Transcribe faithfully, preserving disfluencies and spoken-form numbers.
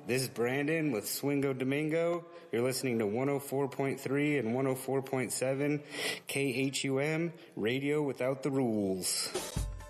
This is Brandon with Swingo Domingo. You're listening to one oh four point three and one oh four point seven K H U M, Radio Without the Rules.